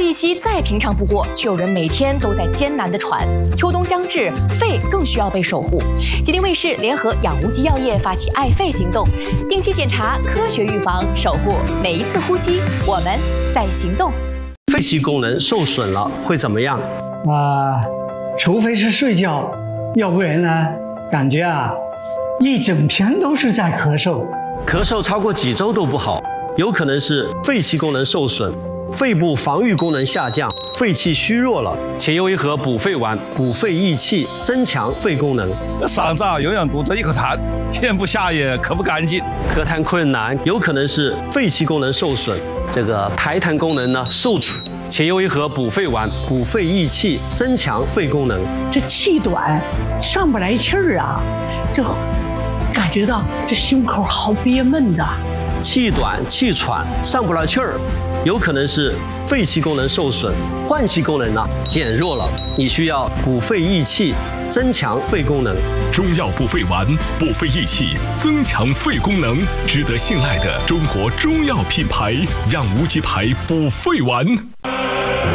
一夕再平常不过，却有人每天都在艰难地喘。秋冬将至，肺更需要被守护。吉林卫视联合养无极药业发起爱肺行动，定期检查，科学预防，守护每一次呼吸。我们在行动。 肺气功能受损了会怎么样？ 除非是睡觉，要不然呢，感觉一整天都是在咳嗽。 咳嗽超过几周都不好，有可能是肺气功能受损。肺部防御功能下降，肺气虚弱了，且用一盒补肺丸补肺益气，增强肺功能。 嗓子永远堵着一口痰，咽不下也咳不干净， 咳痰困难，有可能是肺气功能受损，这个排痰功能呢受阻，且用一盒补肺丸补肺益气，增强肺功能。 这气短，上不来气儿啊，就感觉到这胸口好憋闷的。 气短气喘上不来气儿，有可能是肺气功能受损，换气功能减弱了，你需要补肺益气，增强肺功能。 中药补肺丸，补肺益气，增强肺功能，值得信赖的中国中药品牌养无极牌补肺丸。